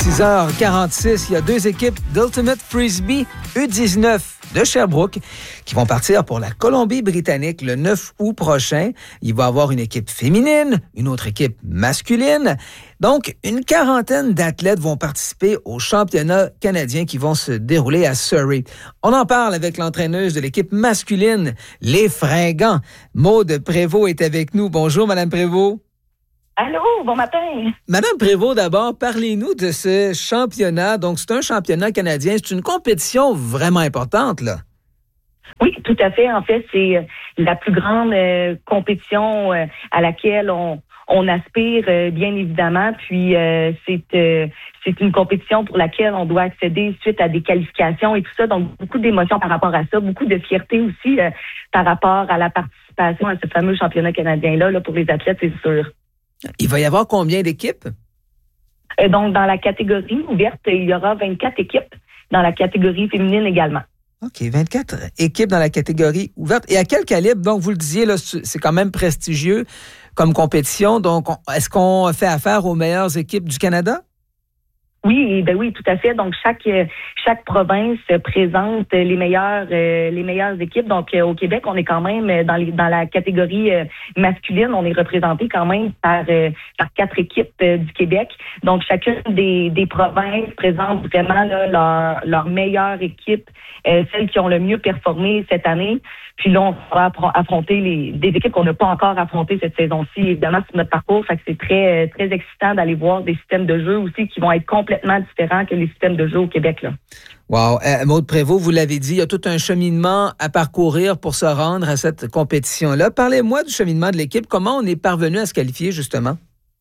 6h46, il y a deux équipes d'Ultimate Frisbee U19 de Sherbrooke qui vont partir pour la Colombie-Britannique le 9 août prochain. Il va y avoir une équipe féminine, une autre équipe masculine. Donc, une quarantaine d'athlètes vont participer aux championnats canadiens qui vont se dérouler à Surrey. On en parle avec l'entraîneuse de l'équipe masculine, les Fringants. Maude Prévost est avec nous. Bonjour, Madame Prévost. Allô, bon matin. Madame Prévost, d'abord, parlez-nous de ce championnat. Donc, c'est un championnat canadien. C'est une compétition vraiment importante, là. Oui, tout à fait. En fait, c'est la plus grande compétition à laquelle on aspire, bien évidemment. Puis, c'est une compétition pour laquelle on doit accéder suite à des qualifications et tout ça. Donc, beaucoup d'émotions par rapport à ça, beaucoup de fierté aussi par rapport à la participation à ce fameux championnat canadien-là là, pour les athlètes, c'est sûr. Il va y avoir combien d'équipes? Donc, dans la catégorie ouverte, il y aura 24 équipes. Dans la catégorie féminine également. OK, 24 équipes dans la catégorie ouverte. Et à quel calibre? Donc, vous le disiez, là, c'est quand même prestigieux comme compétition. Donc, est-ce qu'on fait affaire aux meilleures équipes du Canada? Oui, ben oui, tout à fait. Donc chaque province présente les meilleures équipes. Donc au Québec, on est quand même dans la catégorie masculine, on est représenté quand même par 4 équipes du Québec. Donc chacune des provinces présente vraiment là, leur meilleure équipe, celles qui ont le mieux performé cette année. Puis là, on va affronter des équipes qu'on n'a pas encore affrontées cette saison-ci. Évidemment, sur notre parcours, fait que c'est très très excitant d'aller voir des systèmes de jeu aussi qui vont être complètement différents que les systèmes de jeu au Québec, là. Wow. Maude Prévost, vous l'avez dit, il y a tout un cheminement à parcourir pour se rendre à cette compétition-là. Parlez-moi du cheminement de l'équipe. Comment on est parvenu à se qualifier, justement?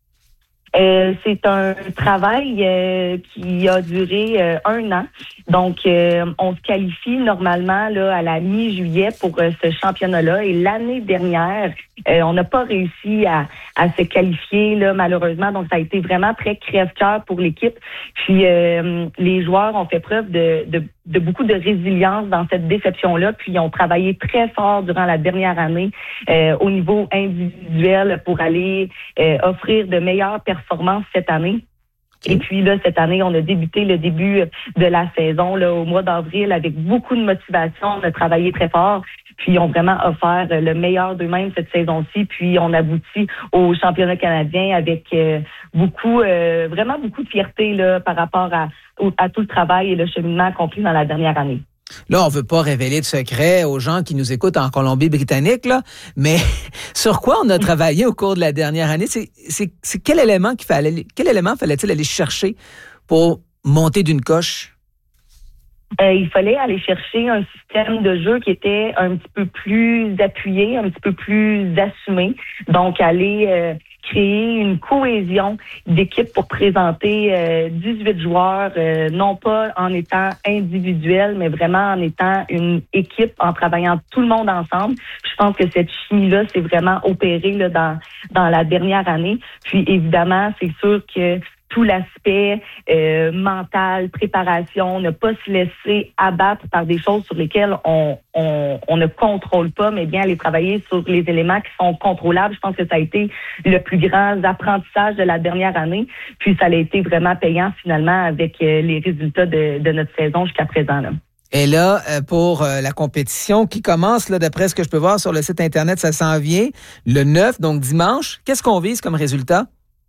C'est un travail qui a duré 1 an. Donc, on se qualifie normalement là à la mi-juillet pour ce championnat-là. Et l'année dernière, on n'a pas réussi à se qualifier là malheureusement. Donc, ça a été vraiment très crève-cœur pour l'équipe. Puis, les joueurs ont fait preuve de beaucoup de résilience dans cette déception-là. Puis, ils ont travaillé très fort durant la dernière année au niveau individuel pour aller offrir de meilleures performances cette année. Et puis là, cette année, on a débuté le début de la saison là, au mois d'avril avec beaucoup de motivation. On a travaillé très fort. Puis, ils ont vraiment offert le meilleur d'eux-mêmes cette saison-ci. Puis, on aboutit au championnat canadien avec vraiment beaucoup de fierté là, par rapport à tout le travail et le cheminement accompli dans la dernière anné. Là, on veut pas révéler de secret aux gens qui nous écoutent en Colombie-Britannique, là, mais sur quoi on a travaillé au cours de la dernière année? C'est quel élément fallait-il aller chercher pour monter d'une coche? Il fallait aller chercher un système de jeu qui était un petit peu plus appuyé, un petit peu plus assumé. Donc, aller créer une cohésion d'équipe pour présenter 18 joueurs, non pas en étant individuel, mais vraiment en étant une équipe, en travaillant tout le monde ensemble. Je pense que cette chimie-là s'est vraiment opérée là, dans la dernière année. Puis, évidemment, c'est sûr que tout l'aspect mental, préparation, ne pas se laisser abattre par des choses sur lesquelles on ne contrôle pas, mais bien aller travailler sur les éléments qui sont contrôlables. Je pense que ça a été le plus grand apprentissage de la dernière année. Puis ça a été vraiment payant finalement avec les résultats de notre saison jusqu'à présent, là. Et là, pour la compétition qui commence, là, d'après ce que je peux voir sur le site Internet, ça s'en vient le 9, donc dimanche. Qu'est-ce qu'on vise comme résultat?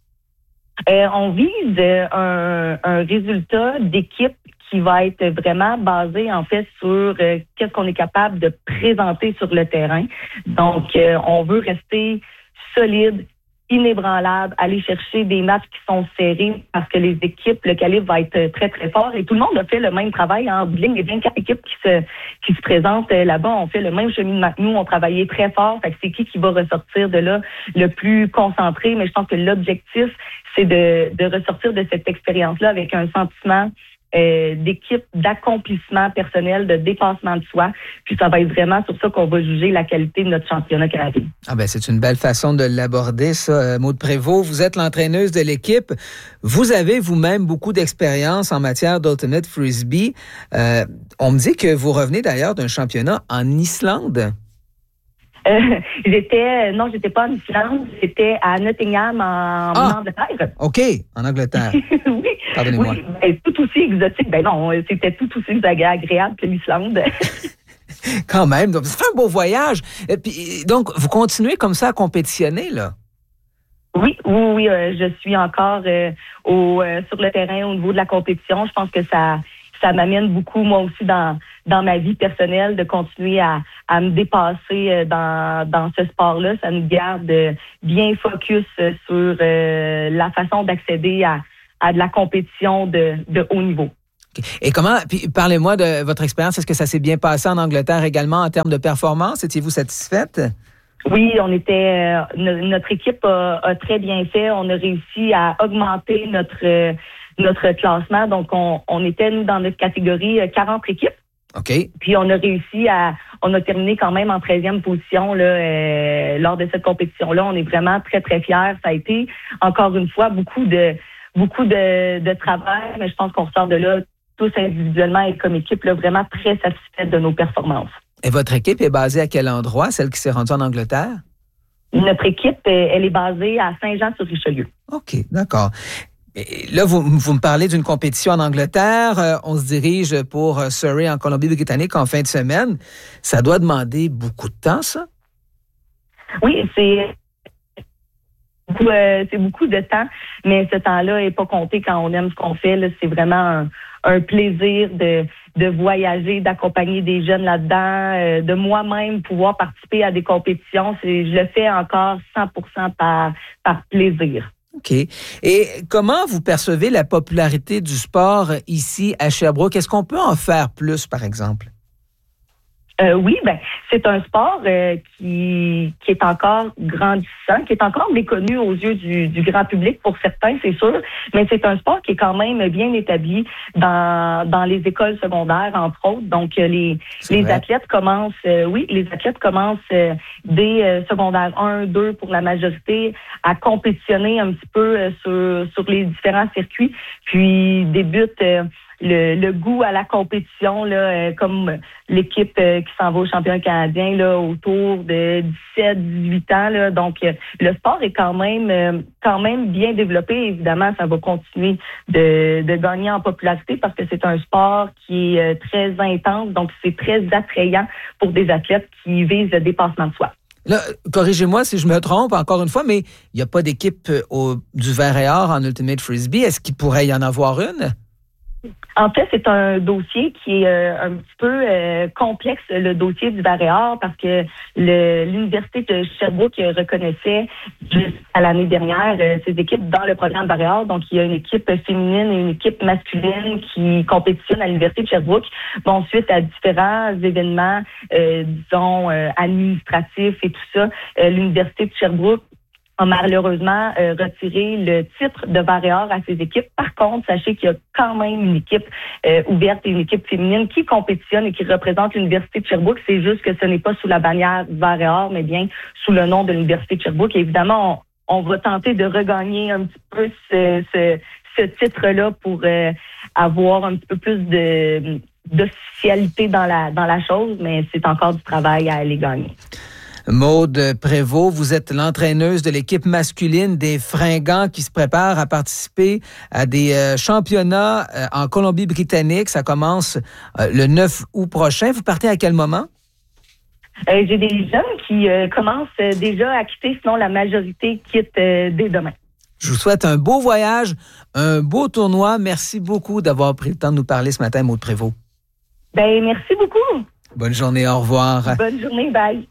On vise un résultat d'équipe qui va être vraiment basé en fait sur qu'est-ce qu'on est capable de présenter sur le terrain. Donc, on veut rester solide, inébranlable, aller chercher des matchs qui sont serrés parce que les équipes, le calibre va être très, très fort et tout le monde a fait le même travail en ligne. Les 24 équipes qui se présentent là-bas ont fait le même cheminement que nous, ont travaillé très fort. Fait que c'est qui va ressortir de là le plus concentré, mais je pense que l'objectif, c'est de ressortir de cette expérience-là avec un sentiment d'équipe, d'accomplissement personnel, de dépassement de soi. Puis ça va être vraiment sur ça qu'on va juger la qualité de notre championnat canadien. Ah ben c'est une belle façon de l'aborder, ça. Maude Prévost, vous êtes l'entraîneuse de l'équipe. Vous avez vous-même beaucoup d'expérience en matière d'Ultimate Frisbee. On me dit que vous revenez d'ailleurs d'un championnat en Islande. J'étais pas en Islande, j'étais à Nottingham en Angleterre. OK, en Angleterre. Oui, Pardonnez-moi. Oui, tout aussi exotique. Ben non, c'était tout aussi agréable que l'Islande. Quand même, donc ça fait un beau voyage. Et puis, donc, vous continuez comme ça à compétitionner, là? Oui, je suis encore sur le terrain au niveau de la compétition. Je pense que ça m'amène beaucoup, moi aussi, dans ma vie personnelle, de continuer à me dépasser dans ce sport-là. Ça nous garde bien focus sur la façon d'accéder à de la compétition de haut niveau. Et puis parlez-moi de votre expérience. Est-ce que ça s'est bien passé en Angleterre également en termes de performance? Étiez-vous satisfaite? Oui, notre équipe a très bien fait. On a réussi à augmenter notre classement. Donc, on était, nous, dans notre catégorie, 40 équipes. OK. Puis, on a terminé quand même en 13e position là, lors de cette compétition-là. On est vraiment très, très fiers. Ça a été, encore une fois, beaucoup de travail, mais je pense qu'on ressort de là, tous individuellement et comme équipe, là, vraiment très satisfaits de nos performances. Et votre équipe est basée à quel endroit, celle qui s'est rendue en Angleterre? Notre équipe, elle est basée à Saint-Jean-sur-Richelieu. OK, d'accord. Et là, vous me parlez d'une compétition en Angleterre. On se dirige pour Surrey en Colombie-Britannique en fin de semaine. Ça doit demander beaucoup de temps, ça? Oui, c'est beaucoup de temps, mais ce temps-là n'est pas compté quand on aime ce qu'on fait. Là. C'est vraiment un plaisir de voyager, d'accompagner des jeunes là-dedans, de moi-même pouvoir participer à des compétitions. Je le fais encore 100% par plaisir. OK. Et comment vous percevez la popularité du sport ici à Sherbrooke? Est-ce qu'on peut en faire plus, par exemple? Oui, c'est un sport qui est encore grandissant, qui est encore méconnu aux yeux du grand public pour certains, c'est sûr, mais c'est un sport qui est quand même bien établi dans les écoles secondaires, entre autres. Donc, les athlètes commencent, dès secondaire 1, 2 pour la majorité, à compétitionner un petit peu sur les différents circuits, puis débutent le goût à la compétition, là, comme l'équipe qui s'en va au championnat canadien là, autour de 17-18 ans. Là. Donc, le sport est quand même bien développé. Évidemment, ça va continuer de gagner en popularité parce que c'est un sport qui est très intense. Donc, c'est très attrayant pour des athlètes qui visent le dépassement de soi. Là, corrigez-moi si je me trompe encore une fois, mais il n'y a pas d'équipe du Vert et Or en Ultimate Frisbee. Est-ce qu'il pourrait y en avoir une? En fait, c'est un dossier qui est un petit peu complexe, le dossier du Vert et Or, parce que l'Université de Sherbrooke reconnaissait jusqu'à l'année dernière ses équipes dans le programme Vert et Or. Donc, il y a une équipe féminine et une équipe masculine qui compétitionnent à l'Université de Sherbrooke. Bon, suite à différents événements, administratifs et tout ça, l'Université de Sherbrooke a malheureusement retiré le titre de Vert et Or à ses équipes. Par contre, sachez qu'il y a quand même une équipe ouverte et une équipe féminine qui compétitionne et qui représente l'Université de Sherbrooke. C'est juste que ce n'est pas sous la bannière Vert et Or, mais bien sous le nom de l'Université de Sherbrooke. Et évidemment, on va tenter de regagner un petit peu ce titre-là pour avoir un petit peu plus d'officialité dans la chose, mais c'est encore du travail à aller gagner. Maude Prévost, vous êtes l'entraîneuse de l'équipe masculine des Fringants qui se prépare à participer à des championnats en Colombie-Britannique. Ça commence le 9 août prochain. Vous partez à quel moment? J'ai des jeunes qui commencent déjà à quitter, sinon la majorité quitte dès demain. Je vous souhaite un beau voyage, un beau tournoi. Merci beaucoup d'avoir pris le temps de nous parler ce matin, Maude Prévost. Merci beaucoup. Bonne journée, au revoir. Bonne journée, bye.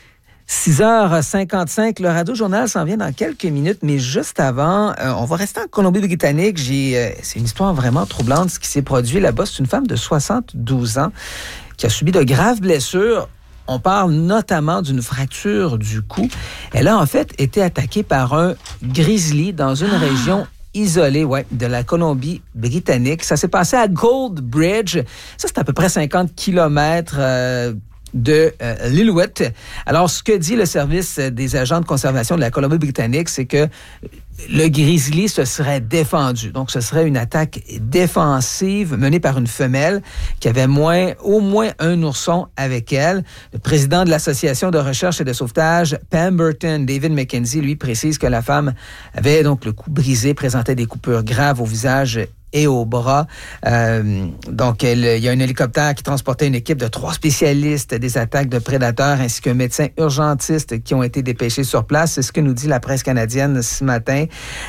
6h55, le Radio-Journal s'en vient dans quelques minutes, mais juste avant, on va rester en Colombie-Britannique. C'est une histoire vraiment troublante, ce qui s'est produit là-bas. C'est une femme de 72 ans qui a subi de graves blessures. On parle notamment d'une fracture du cou. Elle a en fait été attaquée par un grizzly dans une région isolée de la Colombie-Britannique. Ça s'est passé à Gold Bridge. Ça, c'est à peu près 50 kilomètres de Lillooet. Alors, ce que dit le service des agents de conservation de la Colombie-Britannique, c'est que le grizzly se serait défendu. Donc, ce serait une attaque défensive menée par une femelle qui avait au moins un ourson avec elle. Le président de l'Association de recherche et de sauvetage, Pemberton, David McKenzie, lui précise que la femme avait donc le cou brisé, présentait des coupures graves au visage et au bras. Donc, il y a un hélicoptère qui transportait une équipe de 3 spécialistes des attaques de prédateurs ainsi qu'un médecin urgentiste qui ont été dépêchés sur place. C'est ce que nous dit la presse canadienne ce matin.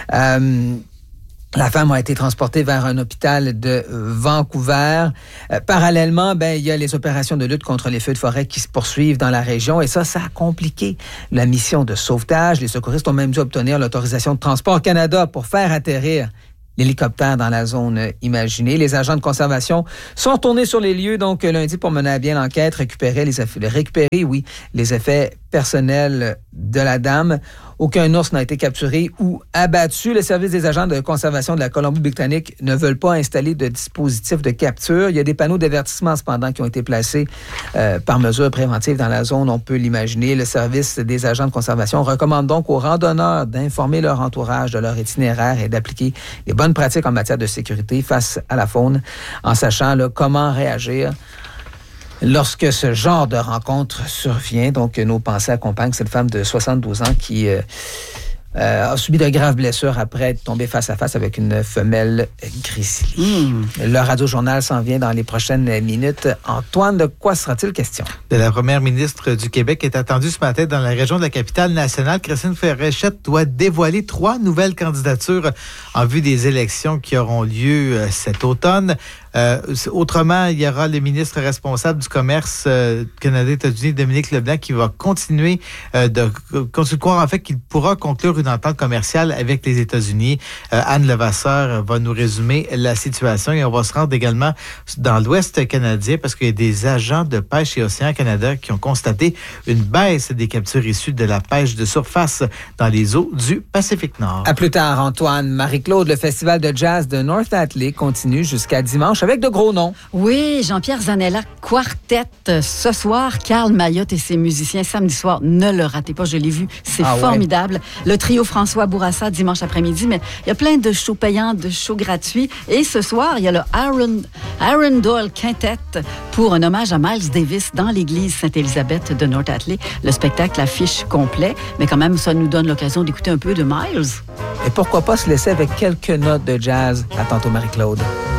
La femme a été transportée vers un hôpital de Vancouver. Parallèlement, il y a les opérations de lutte contre les feux de forêt qui se poursuivent dans la région et ça a compliqué la mission de sauvetage. Les secouristes ont même dû obtenir l'autorisation de Transport Canada pour faire atterrir l'hélicoptère dans la zone imaginée. Les agents de conservation sont tournés sur les lieux, donc lundi, pour mener à bien l'enquête, récupérer les effets personnels de la dame. Aucun ours n'a été capturé ou abattu. Le service des agents de conservation de la Colombie-Britannique ne veulent pas installer de dispositif de capture. Il y a des panneaux d'avertissement, cependant, qui ont été placés par mesure préventive dans la zone, on peut l'imaginer. Le service des agents de conservation recommande donc aux randonneurs d'informer leur entourage de leur itinéraire et d'appliquer les bonnes pratiques en matière de sécurité face à la faune, en sachant comment réagir lorsque ce genre de rencontre survient. Donc, nos pensées accompagnent cette femme de 72 ans qui a subi de graves blessures après être tombée face à face avec une femelle grizzly. Le Radio-Journal s'en vient dans les prochaines minutes. Antoine, de quoi sera-t-il question? De la première ministre du Québec est attendue ce matin dans la région de la capitale nationale. Christine Fréchette doit dévoiler 3 nouvelles candidatures en vue des élections qui auront lieu cet automne. Autrement, il y aura le ministre responsable du commerce Canada-États-Unis, Dominique Leblanc, qui va continuer de croire en fait qu'il pourra conclure une entente commerciale avec les États-Unis. Anne Levasseur va nous résumer la situation et on va se rendre également dans l'Ouest canadien parce qu'il y a des agents de pêche et Océan Canada qui ont constaté une baisse des captures issues de la pêche de surface dans les eaux du Pacifique Nord. À plus tard, Antoine. Marie-Claude, le festival de jazz de North Atlee continue jusqu'à dimanche avec de gros noms. Oui, Jean-Pierre Zanella, Quartet. Ce soir, Carl Mayotte et ses musiciens. Samedi soir, ne le ratez pas, je l'ai vu. C'est formidable. Ouais. Le trio François Bourassa, dimanche après-midi. Mais il y a plein de shows payants, de shows gratuits. Et ce soir, il y a le Aaron Doyle Quintet pour un hommage à Miles Davis dans l'église Sainte-Élisabeth de North Atlee. Le spectacle affiche complet. Mais quand même, ça nous donne l'occasion d'écouter un peu de Miles. Et pourquoi pas se laisser avec quelques notes de jazz. À tantôt, Marie-Claude.